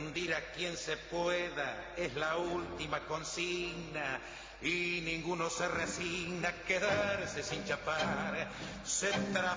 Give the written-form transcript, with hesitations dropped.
hundir a quien se pueda es la última consigna. Y ninguno se resigna a quedarse sin chapar. Se